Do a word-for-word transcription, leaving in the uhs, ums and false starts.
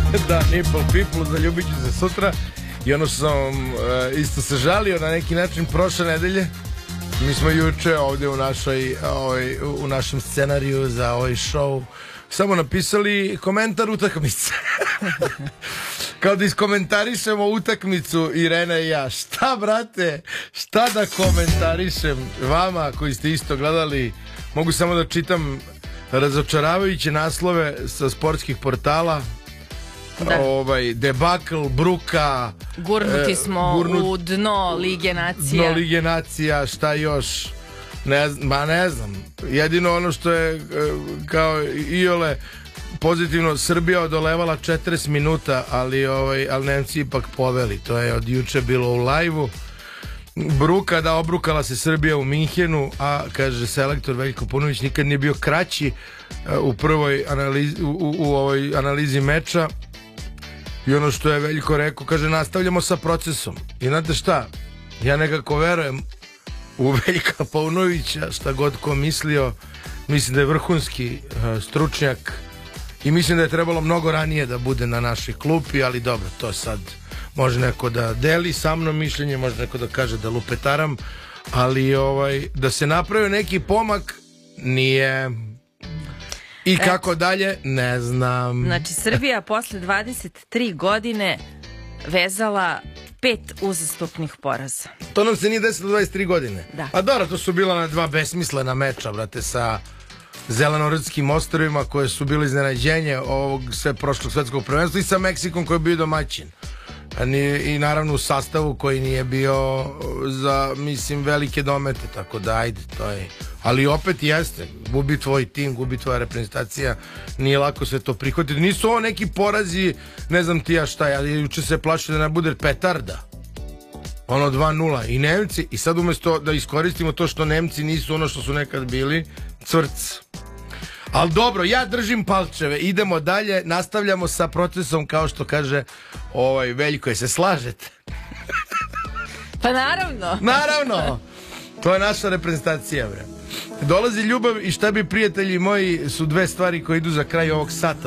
Da, Nipple People, zaljubit ću se sutra. I ono što sam uh, isto se žalio na neki način prošle nedelje. Mi smo juče ovdje u, našoj, ovaj, u našem scenariju za ovaj show samo napisali komentar utakmice. Kao da iskomentarišemo utakmicu Irena i ja. Šta, brate, šta da komentarišem vama koji ste isto gledali? Mogu samo da čitam razočaravajuće naslove sa sportskih portala. Da. Ovaj, debakl, bruka. Gurnuti smo e, gurnut, u dno Lige nacija. Dno Lige nacija, šta još? Ne, ma ne znam. Jedino ono što je kao iole pozitivno, Srbija odolevala četrdeset minuta, ali, ovaj, ali Nemci ipak poveli. To je od juče bilo u lajvu. Bruka, da, obrukala se Srbija u Minhenu, a kaže selektor Veljko Paunović nikad nije bio kraći u prvoj analizi, u, u, u ovoj analizi meča. I ono što je Veljko rekao, kaže nastavljamo sa procesom. I znate šta, ja nekako verujem u Veljka Paunovića, šta god ko mislio, mislim da je vrhunski uh, stručnjak i mislim da je trebalo mnogo ranije da bude na našoj klupi, ali dobro, to sad može neko da deli sa mnom mišljenje, može neko da kaže da lupetaram, ali ovaj, da se napravio neki pomak nije. I kako dalje, ne znam. Znači, Srbija posle dvadeset tri godine vezala pet uzastopnih poraza. To nam se nije desilo dvadeset tri godine. Da. A dobro, to su bila na dva besmislena meča, brate, sa Zelenorskim ostrvima koje su bili iznenađenje ovog sve prošlog svetskog prvenstva i sa Meksikom koji je bio domaćin. I naravno u sastavu koji nije bio za, mislim, velike domete, tako da ajde, to je. Ali opet jeste, gubi tvoj tim, gubi tvoja reprezentacija, nije lako sve to prihvatiti. Nisu ovo neki porazi, ne znam ti ja šta, ja juče se plašio da ne bude petarda. Ono dva nula i Nemci, i sad umjesto da iskoristimo to što Nemci nisu ono što su nekad bili, cvrc. Ali dobro, ja držim palčeve, idemo dalje, nastavljamo sa procesom kao što kaže ovaj Veljko, je se slažete? Pa naravno. Naravno, to je naša reprezentacija, bre. Dolazi ljubav i šta bi prijatelji moji su dve stvari koje idu za kraj ovog sata